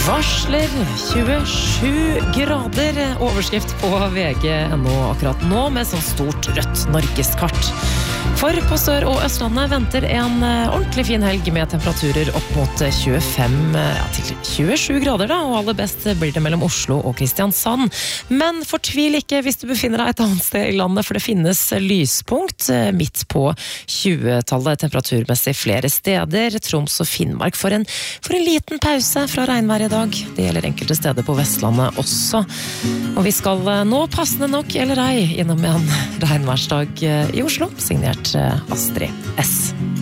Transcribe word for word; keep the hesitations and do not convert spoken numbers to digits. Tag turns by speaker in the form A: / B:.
A: Varsler tjuesju grader, overskrift på V G punkt no akkurat nå med sånn stort rødt Norgeskart. For på Sør- og Østlandet venter en ordentlig fin helg med temperaturer opp mot tjuefem ja, til tjuesju grader da, og aller best blir det mellom Oslo og Kristiansand. Men fortvil ikke hvis du befinner deg et annet sted i landet, for det finnes lyspunkt midt på tjuetallet temperaturmessig flere steder. Troms og Finnmark for en, for en liten pause fra regnvær i dag. Det gjelder enkelte steder på Vestlandet også. Og vi skal nå passende nok eller ei innom en regnværsdag i Oslo, signert Astrid S.